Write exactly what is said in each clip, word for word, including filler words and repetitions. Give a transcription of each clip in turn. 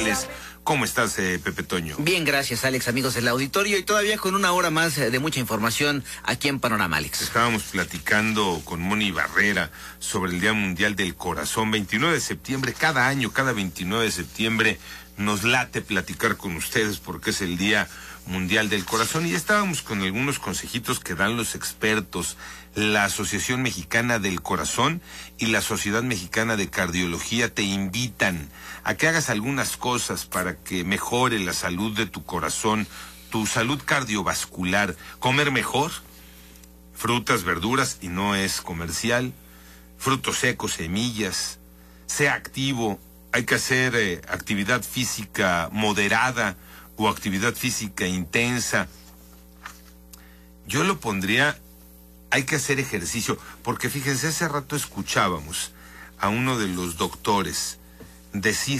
González. ¿Cómo estás, eh, Pepe Toño? Bien, gracias, Alex, amigos del auditorio, y todavía con una hora más de mucha información aquí en Panorama, Alex. Estábamos platicando con Moni Barrera sobre el Día Mundial del Corazón, veintinueve de septiembre, cada año, cada veintinueve de septiembre, nos late platicar con ustedes porque es el Día Mundial del Corazón, y estábamos con algunos consejitos que dan los expertos, la Asociación Mexicana del Corazón y la Sociedad Mexicana de Cardiología te invitan a que hagas algunas cosas para que mejore la salud de tu corazón, tu salud cardiovascular, comer mejor, frutas, verduras, y no es comercial, frutos secos, semillas, sea activo, hay que hacer eh, actividad física moderada o actividad física intensa. Yo lo pondría, hay que hacer ejercicio, porque fíjense, hace rato escuchábamos a uno de los doctores decir,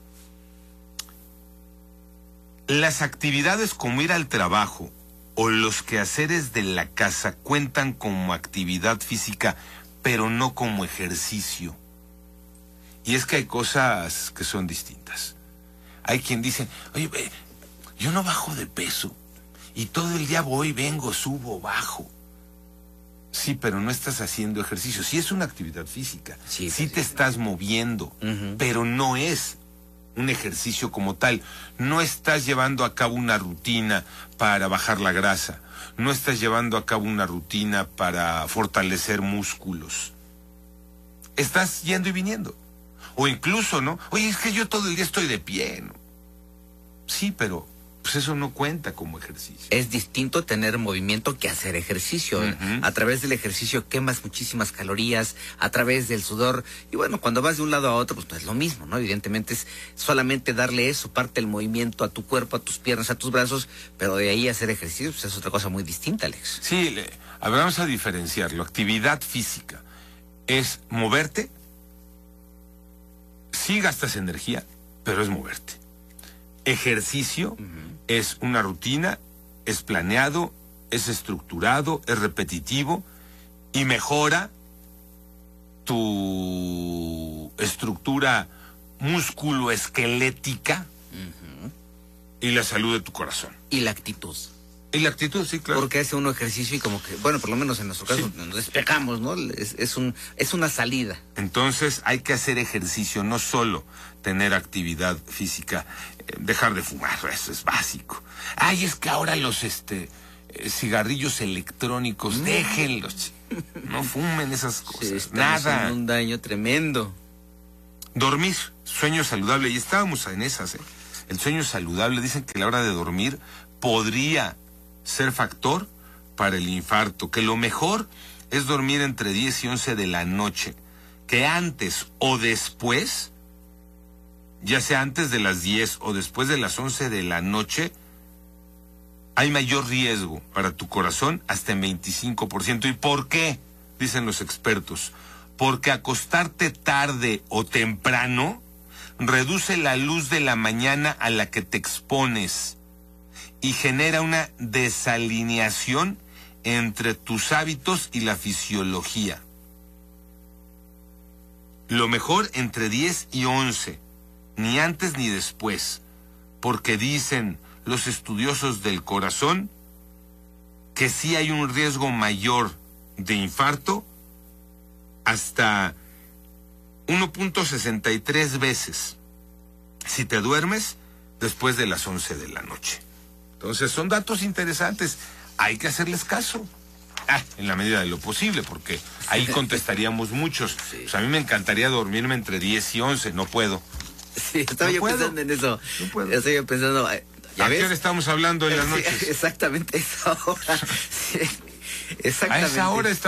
las actividades como ir al trabajo o los quehaceres de la casa cuentan como actividad física, pero no como ejercicio. Y es que hay cosas que son distintas. Hay quien dice, oye, yo no bajo de peso, y todo el día voy, vengo, subo, bajo. Sí, pero no estás haciendo ejercicio. Sí es una actividad física, sí, sí te estás moviendo, uh-huh. pero no es un ejercicio como tal. No estás llevando a cabo una rutina para bajar la grasa, no estás llevando a cabo una rutina para fortalecer músculos. Estás yendo y viniendo. O incluso, ¿no? Oye, es que yo todo el día estoy de pie, ¿no? Sí, pero pues eso no cuenta como ejercicio. Es distinto tener movimiento que hacer ejercicio. Uh-huh. A través del ejercicio quemas muchísimas calorías, a través del sudor. Y bueno, cuando vas de un lado a otro, pues no es lo mismo, ¿no? Evidentemente es solamente darle eso, parte del movimiento a tu cuerpo, a tus piernas, a tus brazos, pero de ahí hacer ejercicio, pues es otra cosa muy distinta, Alex. Sí, le, a ver, vamos a diferenciarlo. Actividad física es moverte. Sí gastas energía, pero es moverte. Ejercicio uh-huh. es una rutina, es planeado, es estructurado, es repetitivo y mejora tu estructura músculo-esquelética uh-huh. y la salud de tu corazón. Y la actitud. Y la actitud, sí, claro. Porque hace uno ejercicio y como que, bueno, por lo menos en nuestro caso, sí. nos despejamos, ¿no? Es, es, un, es una salida. Entonces hay que hacer ejercicio, no solo tener actividad física, eh, dejar de fumar, eso es básico. Ay, es que ahora los este eh, cigarrillos electrónicos, mm. déjenlos, no fumen esas cosas, sí, nada. Un daño tremendo. Dormir, sueño saludable, y estábamos en esas, ¿eh? El sueño saludable, dicen que la hora de dormir podría ser factor para el infarto, que lo mejor es dormir entre diez y once de la noche, que antes o después, ya sea antes de las diez o después de las once de la noche, hay mayor riesgo para tu corazón, hasta en veinticinco por ciento. ¿Y por qué? Dicen los expertos. Porque acostarte tarde o temprano reduce la luz de la mañana a la que te expones y genera una desalineación entre tus hábitos y la fisiología. Lo mejor entre diez y once, ni antes ni después, porque dicen los estudiosos del corazón que sí hay un riesgo mayor de infarto hasta uno punto sesenta y tres veces si te duermes después de las once de la noche. Entonces son datos interesantes, hay que hacerles caso, ah, en la medida de lo posible, porque ahí contestaríamos muchos. Sí. Pues a mí me encantaría dormirme entre diez y once, no puedo. Sí, estaba no yo puedo. pensando en eso. No puedo. Estaba yo pensando, ¿ya ¿A ves? qué hora estamos hablando en las noches? Sí, exactamente esa hora. Sí, exactamente. A esa hora está